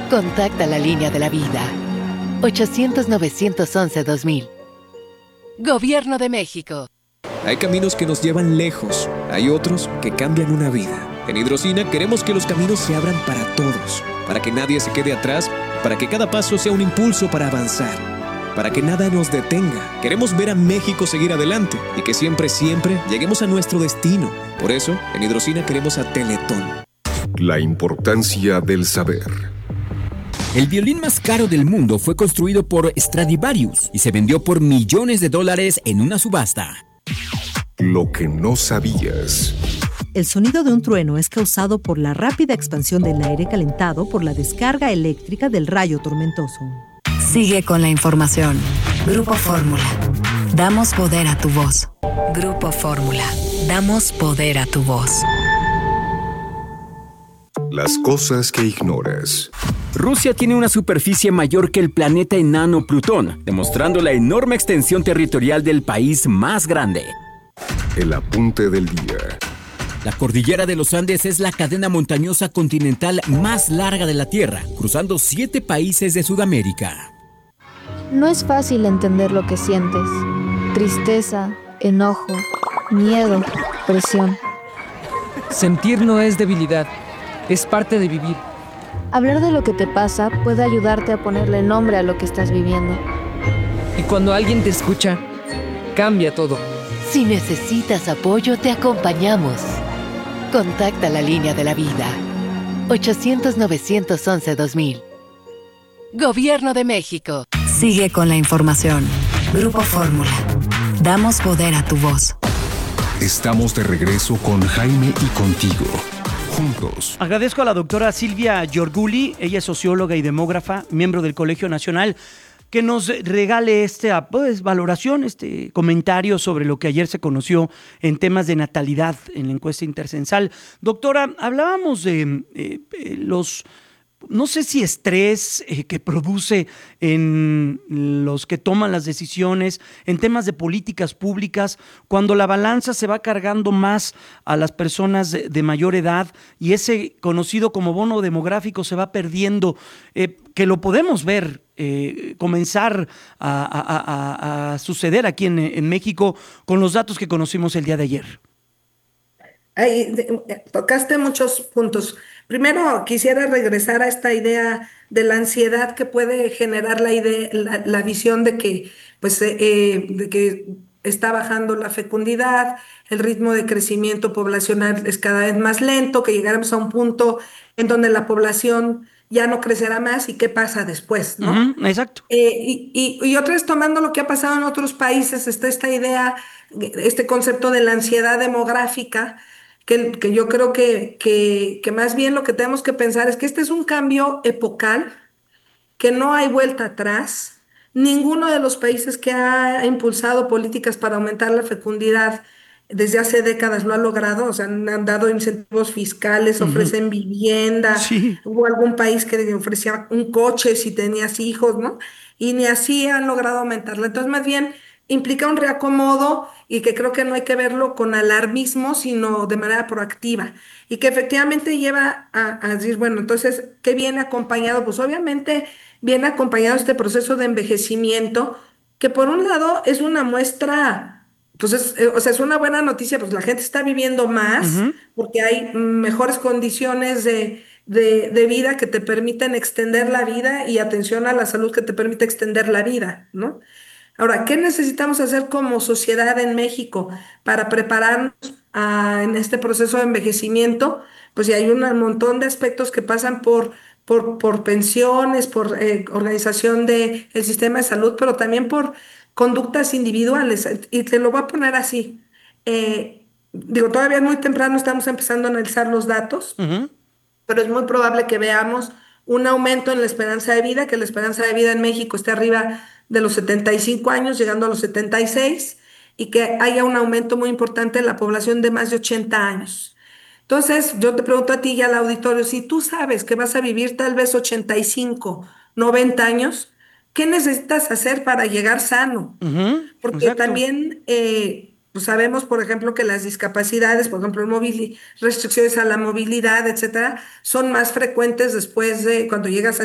Contacta la línea de la vida. 800-911-2000. Gobierno de México. Hay caminos que nos llevan lejos, hay otros que cambian una vida. En Hidrocina queremos que los caminos se abran para todos, para que nadie se quede atrás, para que cada paso sea un impulso para avanzar, para que nada nos detenga. Queremos ver a México seguir adelante y que siempre, siempre lleguemos a nuestro destino. Por eso, en Hidrocina queremos a Teletón. La importancia del saber. El violín más caro del mundo fue construido por Stradivarius y se vendió por millones de dólares en una subasta. Lo que no sabías. El sonido de un trueno es causado por la rápida expansión del aire calentado por la descarga eléctrica del rayo tormentoso. Sigue con la información. Grupo Fórmula. Damos poder a tu voz. Grupo Fórmula. Damos poder a tu voz. Las cosas que ignoras. Rusia tiene una superficie mayor que el planeta enano Plutón, demostrando la enorme extensión territorial del país más grande. El apunte del día. La cordillera de los Andes es la cadena montañosa continental más larga de la Tierra, cruzando 7 países de Sudamérica. No es fácil entender lo que sientes. Tristeza, enojo, miedo, presión. Sentir no es debilidad, es parte de vivir. Hablar de lo que te pasa puede ayudarte a ponerle nombre a lo que estás viviendo. Y cuando alguien te escucha, cambia todo. Si necesitas apoyo, te acompañamos. Contacta la línea de la vida. 800-911-2000. Gobierno de México. Sigue con la información. Grupo Fórmula. Damos poder a tu voz. Estamos de regreso con Jaime y contigo. Juntos. Agradezco a la doctora Silvia Giorguli, ella es socióloga y demógrafa, miembro del Colegio Nacional, que nos regale esta valoración, este comentario sobre lo que ayer se conoció en temas de natalidad en la encuesta intercensal. Doctora, hablábamos de los, no sé si estrés que produce en los que toman las decisiones, en temas de políticas públicas, cuando la balanza se va cargando más a las personas de mayor edad y ese conocido como bono demográfico se va perdiendo, que lo podemos ver comenzar a suceder aquí en México con los datos que conocimos el día de ayer. Tocaste muchos puntos. Primero, quisiera regresar a esta idea de la ansiedad que puede generar la visión de que, de que está bajando la fecundidad, el ritmo de crecimiento poblacional es cada vez más lento, que llegaremos a un punto en donde la población ya no crecerá más y qué pasa después, ¿no? Exacto. Y otra vez tomando lo que ha pasado en otros países, está esta idea, este concepto de la ansiedad demográfica, que yo creo que más bien lo que tenemos que pensar es que este es un cambio epocal, que no hay vuelta atrás. Ninguno de los países que ha impulsado políticas para aumentar la fecundidad desde hace décadas lo ha logrado, o sea, han dado incentivos fiscales, ofrecen vivienda, Sí. hubo algún país que ofrecía un coche si tenías hijos, ¿no? Y ni así han logrado aumentarla. Entonces, más bien, implica un reacomodo y que creo que no hay que verlo con alarmismo, sino de manera proactiva. Y que efectivamente lleva a decir, bueno, entonces, ¿qué viene acompañado? Pues obviamente viene acompañado este proceso de envejecimiento, que por un lado es una muestra. Pues o sea, es una buena noticia, pues la gente está viviendo más porque hay mejores condiciones de vida que te permiten extender la vida y atención a la salud que te permite extender la vida, ¿no? Ahora, ¿qué necesitamos hacer como sociedad en México para prepararnos en este proceso de envejecimiento? Pues hay un montón de aspectos que pasan por pensiones, por organización del sistema de salud, pero también por conductas individuales. Y te lo voy a poner así. Digo, todavía es muy temprano, estamos empezando a analizar los datos, pero es muy probable que veamos un aumento en la esperanza de vida, que la esperanza de vida en México esté arriba de los 75 años, llegando a los 76, y que haya un aumento muy importante en la población de más de 80 años. Entonces, yo te pregunto a ti y al auditorio, si tú sabes que vas a vivir tal vez 85, 90 años, ¿qué necesitas hacer para llegar sano? Porque Exacto. también pues sabemos, por ejemplo, que las discapacidades, por ejemplo, restricciones a la movilidad, etcétera, son más frecuentes después de cuando llegas a